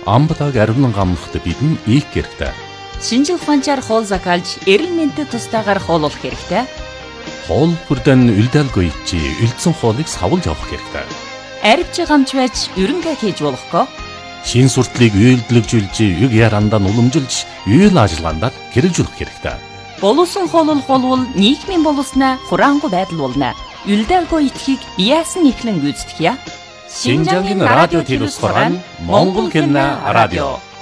Амбатаг ариун гамнахт бидэн их хэрэгтэй. Шинжил ухаанчаар хоол закалж, эрүүл мэндэд тустаагаар хооллох хэрэгтэй. Хоол бүрдэн үлдээлгүй чи үлдсэн хоолыг савлж авах хэрэгтэй. Арвч гамч байж ерөнхий хийж болохгүй. Шин суртлыг үйлдэлжүүлж, юг ярандаа уламжилж, үйл ажиллагаанд хэрэгжүүлэх хэрэгтэй. Боловсон хооллох болвол нийгмийн боловснаа хураангуй байдал болно. Үлдээлгүй итхийг яасан ихлэн гүйцэтгэе. Шинжангийн радио телевизээр Монгол кино радио